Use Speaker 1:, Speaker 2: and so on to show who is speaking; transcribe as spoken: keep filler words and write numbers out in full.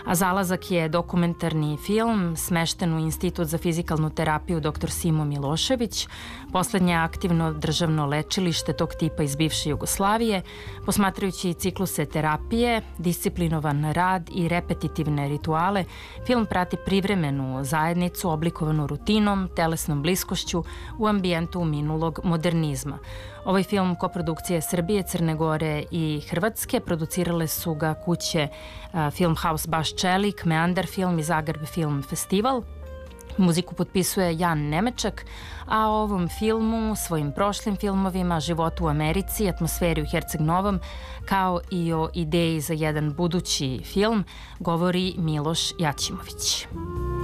Speaker 1: A Zalazak je dokumentarni film smešten u Institut za fizikalnu terapiju doktor Simo Milošević, poslednje aktivno državno lečilište tog tipa iz bivše Jugoslavije. Posmatrajući cikluse terapije, disciplinovan rad i repetitivne rituale, film prati privremenu zajednicu oblikovanu rutinom, telesnom bliskošću u ambijentu minulog modernizma. Ovaj film koprodukcije Srbije, Crne Gore i Hrvatske producirale su ga kuće Film House Baš Čelik, Meandar film i Zagreb Film Festival. Muziku potpisuje Jan Nemečak, a o ovom filmu, svojim prošlim filmovima, životu u Americi, atmosferi u Herceg Novom, kao i o ideji za jedan budući film, govori Miloš Jaćimović.